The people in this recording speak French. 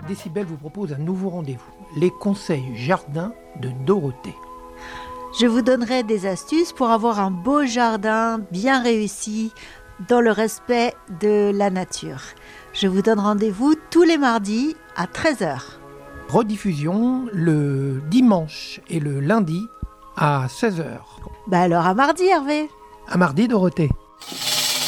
Décibel vous propose un nouveau rendez-vous, les conseils jardin de Dorothée. Je vous donnerai des astuces pour avoir un beau jardin bien réussi dans le respect de la nature. Je vous donne rendez-vous tous les mardis à 13h. Rediffusion le dimanche et le lundi à 16h. Alors à mardi Hervé. À mardi Dorothée.